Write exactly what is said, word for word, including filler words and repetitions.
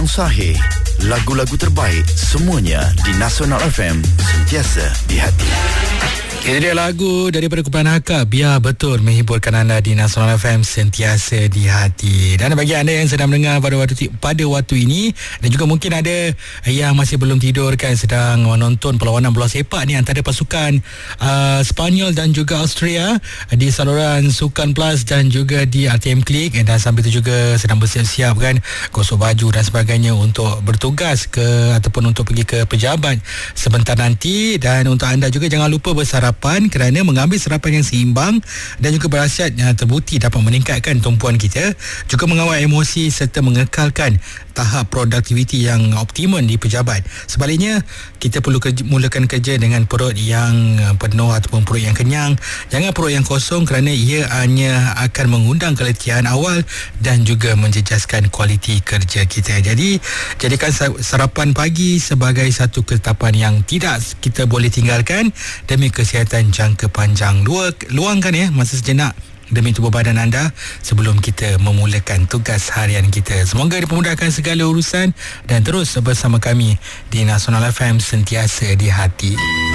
Sahih, lagu-lagu terbaik semuanya di Nasional F M, sentiasa di hati. Ini dia lagu daripada kumpulan Hakka, biar betul menghiburkan anda di Nasional F M, sentiasa di hati. Dan bagi anda yang sedang mendengar pada waktu pada waktu ini, dan juga mungkin ada yang masih belum tidur kan, sedang menonton perlawanan bola sepak ni antara pasukan uh, Spanyol dan juga Austria di saluran Sukan Plus dan juga di R T M Klik, dan sambil itu juga sedang bersiap-siap kan, gosok baju dan sebagainya untuk bertugas ke ataupun untuk pergi ke pejabat sebentar nanti. Dan untuk anda juga jangan lupa bersarapan, kerana mengambil sarapan yang seimbang dan juga berkhasiat yang terbukti dapat meningkatkan tumpuan kita, juga mengawal emosi serta mengekalkan tahap produktiviti yang optimum di pejabat. Sebaliknya, kita perlu kerja, mulakan kerja dengan perut yang penuh ataupun perut yang kenyang. Jangan perut yang kosong, kerana ia hanya akan mengundang keletihan awal dan juga menjejaskan kualiti kerja kita. Jadi, jadikan sarapan pagi sebagai satu ketetapan yang tidak kita boleh tinggalkan demi kesihatan jangka panjang. Luangkan ya masa sejenak demi tubuh badan anda sebelum kita memulakan tugas harian kita. Semoga dipermudahkan segala urusan dan terus bersama kami di Nasional F M, sentiasa di hati.